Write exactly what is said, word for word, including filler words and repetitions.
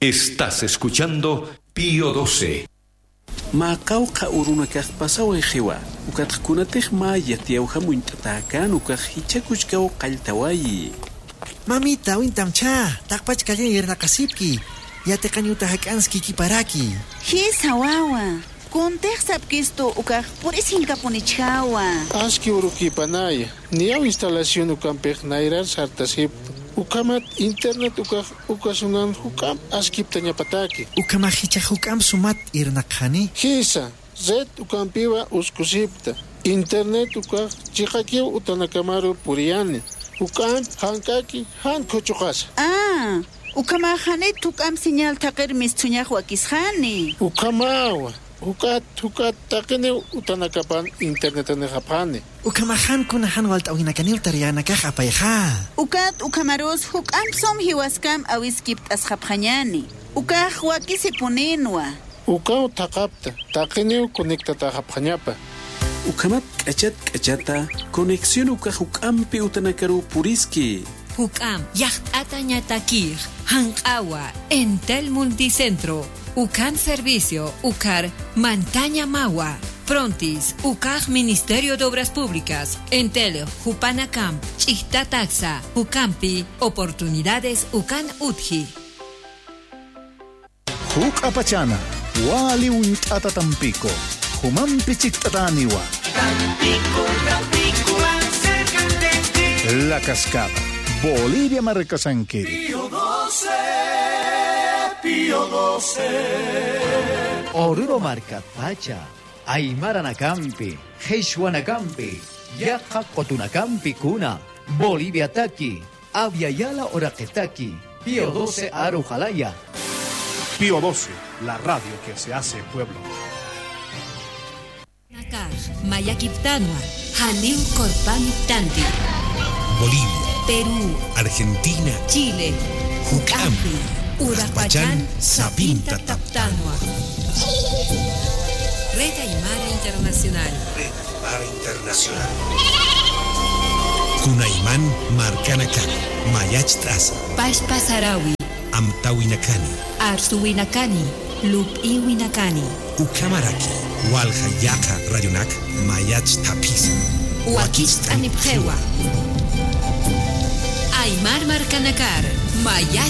Estás escuchando Pío doce. Macauqa urunakaq pasaway qiwa ukatqkunataq ma yatiyawqa munt'atakan ukaq hichakuchkaw qalltawayi. Mamita wintamcha taqpach kallen yernaqasipki yatiqañuta hak'anski kiparaki. Hisa wawa kuntiq sapkistu ukaq purisinqapunichawa. Aski urukipanaya niyaw instalación ukampiq nayrar sartasip ukamat internet ukaq ukasunan hukam askiptañapataki. Ukama hicha hukam sumat irnaqani. Hisa zet ukampiwa uskusipta internet ukaq chiqakiw utanakamaru puriyani ukam hankaki han kuchuqasa. Ah, ukama hanet ukam señal taqir mistuñaq wakisqani. Ukamawa Hukat, hukat, takene utanakapan internet ane japane. Ukamahan kunahan walt awinakaniw tariana kah apayha. Ukat ukamaros hukam som hiwaskam awiskipt asjapjanyani. Ukah wakisipunenwa. Ukaw takapta, takene konektata japanyapa. Ukamat kachat kachata, conexión ukah hukampi utanakaru puriski. Hukam, yachtata ñatakir, hankawa, Entel Multicentro. Ucan Servicio, Ucar, Mantaña Magua, Frontis, Ucar Ministerio de Obras Públicas, Entel, Jupanacam, Chista Taxa, Ucampi, Oportunidades Ucan Utji. Huk Apachana, Wali Untata Tampico, Humampi Chictataniwa. Tampico, Tampico, cerca de ti. La Cascada, Bolivia Marcasanquiri. Pío doce. Pío doce. Oruro marca pacha, Aymara Nakampi, Heishua Nakampi, Yaja Cotunacampi Cuna, Bolivia Taki, Aviala Oraquetaki, Pío doce Arujalaya. Pío doce, la radio que se hace pueblo. Nakar, Mayakiptanua, Hanil Korpaniptanti. Bolivia, Perú, Argentina, Chile, Jucampi. Urapachán, Sapinta Taptanua. Red Aymara Internacional. Red Aymara Internacional. Kunaiman Marcanacan, Mayach Traza. Pashpa Sarawi. Amtawinacani. Arsuwinacani. Lupiwinacani. Ucamaraki. Walhayaca Radionac, Mayach Tapiza. Huaquist Anipjewa. Aymar Marcanacar, Mayach